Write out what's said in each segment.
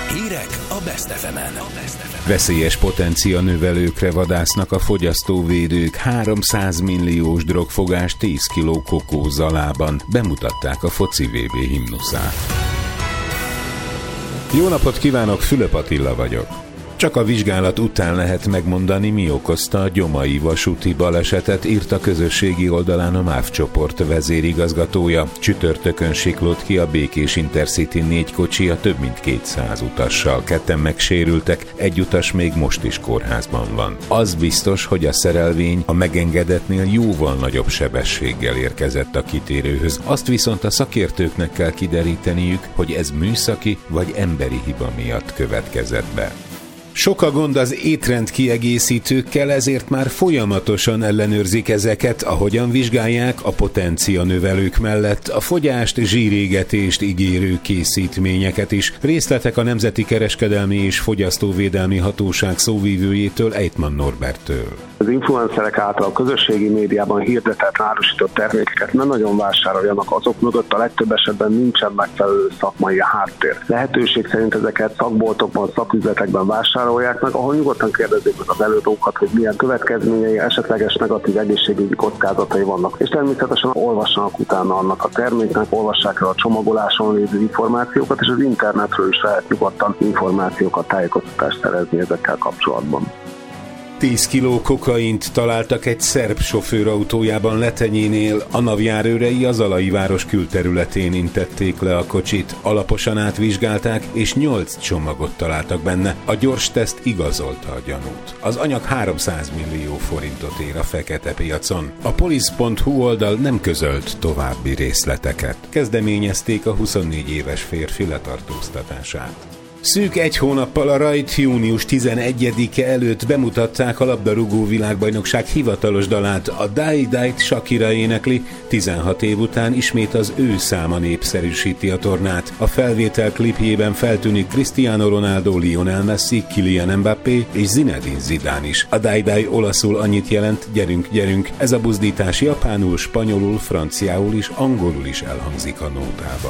Hírek a Best FM-en. Veszélyes potencia növelőkre vadásznak a fogyasztóvédők. 300 milliós drogfogás 10 kg kokózalában. Bemutatták a foci VB himnuszát. Jó napot kívánok, Fülöp Attila vagyok. Csak a vizsgálat után lehet megmondani, mi okozta a gyomai vasúti balesetet, írt a közösségi oldalán a MÁV csoport vezérigazgatója. Csütörtökön siklott ki a Békés Intercity 4 kocsia több mint 200 utassal. 2 megsérültek, egy utas még most is kórházban van. Az biztos, hogy a szerelvény a megengedetnél jóval nagyobb sebességgel érkezett a kitérőhöz. Azt viszont a szakértőknek kell kideríteniük, hogy ez műszaki vagy emberi hiba miatt következett be. Sok a gond az étrend kiegészítőkkel, ezért már folyamatosan ellenőrzik ezeket, ahogyan vizsgálják a potencia növelők mellett a fogyást, zsírégetést ígérő készítményeket is. Részletek a Nemzeti Kereskedelmi és Fogyasztóvédelmi Hatóság szóvivőjétől, Ejtman Norberttől. Az influencerek által a közösségi médiában hirdetett, árusított termékeket nem nagyon vásároljanak, azok mögött a legtöbb esetben nincsen megfelelő szakmai háttér. Lehetőség szerint ezeket szakboltokban, szaküzletekben vásárolják meg, ahol nyugodtan kérdezik meg az előadókat, hogy milyen következményei, esetleges negatív egészségügyi kockázatai vannak. És természetesen olvassanak utána annak a terméknek, olvassák el a csomagoláson lévő információkat, és az internetről is lehet nyugodtan információkat, tájékoztatást szerezni ezekkel kapcsolatban. 10 kg kokaint találtak egy szerb sofőr autójában Letenyénél. A NAV járőrei az Alai város külterületén intették le a kocsit. Alaposan átvizsgálták, és 8 csomagot találtak benne. A gyors teszt igazolta a gyanút. Az anyag 300 millió forintot ér a fekete piacon. A police.hu oldal nem közölt további részleteket. Kezdeményezték a 24 éves férfi letartóztatását. Szűk 1 hónappal a rajt június 11-e előtt bemutatták a labdarúgó világbajnokság hivatalos dalát. A Die Die-t Shakira énekli, 16 év után ismét az ő száma népszerűsíti a tornát. A felvétel klipjében feltűnik Cristiano Ronaldo, Lionel Messi, Kylian Mbappé és Zinedine Zidane is. A Die Die olaszul annyit jelent, gyerünk, gyerünk. Ez a buzdítás japánul, spanyolul, franciául és angolul is elhangzik a nótában.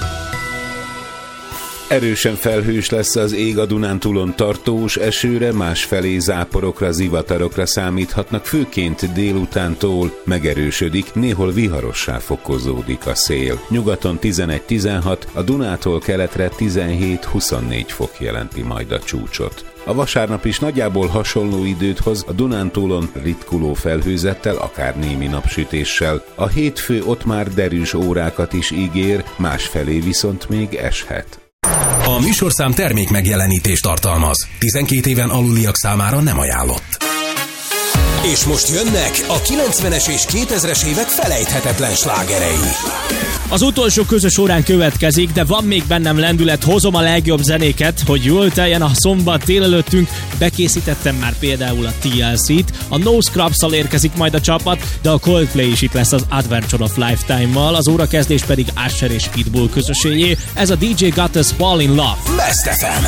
Erősen felhős lesz az ég, a Dunántúlon tartós esőre, másfelé záporokra, zivatarokra számíthatnak, főként délutántól megerősödik, néhol viharossá fokozódik a szél. Nyugaton 11-16, a Dunától keletre 17-24 fok jelenti majd a csúcsot. A vasárnap is nagyjából hasonló időt hoz, a Dunántúlon ritkuló felhőzettel, akár némi napsütéssel. A hétfő ott már derűs órákat is ígér, másfelé viszont még eshet. A műsorszám termék megjelenítést tartalmaz. 12 éven aluliak számára nem ajánlott. És most jönnek a 90-es és 2000-es évek felejthetetlen slágerei. Az utolsó közös órán következik, de van még bennem lendület, hozom a legjobb zenéket, hogy jól teljen a szombat délelőttünk. Bekészítettem már például a TLC-t, a No Scrubs-szal érkezik majd a csapat, de a Coldplay is itt lesz az Adventure of Lifetime-mal, az órakezdés pedig Usher és Pitbull közösségé. Ez a DJ Got Us Fall in Love. Best FM.